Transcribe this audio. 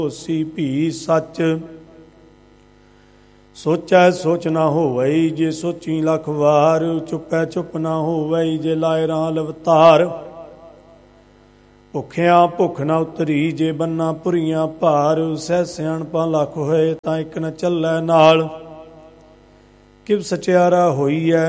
ਹੋਸੀ ਭੀ ਸੱਚ। ਸੋਚੈ ਸੋਚ ਨਾ ਹੋਵਈ, ਜੇ ਸੋਚੀ ਲੱਖ ਵਾਰ। ਚੁੱਪੈ ਚੁੱਪ ਨਾ ਹੋਵਈ, ਜੇ ਲਾਏ ਰਾਲ ਅਵਤਾਰ। ਭੁੱਖਿਆਂ ਭੁੱਖ ਨਾ ਉਤਰੀ, ਜੇ ਬੰਨਾ ਭੁਰੀਆਂ ਭਾਰ। ਸਹਿ ਸਿਆਣਪਾਂ ਲੱਖ ਹੋਏ, ਤਾਂ ਇੱਕ ਨ ਚੱਲੈ ਨਾਲ। ਕਿਵ ਸਚਿਆਰਾ ਹੋਈ ਐ,